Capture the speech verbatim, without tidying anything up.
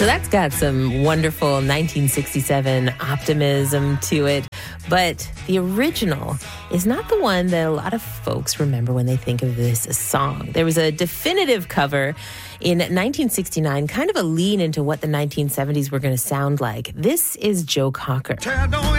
So that's got some wonderful nineteen sixty-seven optimism to it. But the original is not the one that a lot of folks remember when they think of this song. There was a definitive cover in nineteen sixty-nine, kind of a lean into what the nineteen seventies were going to sound like. This is Joe Cocker.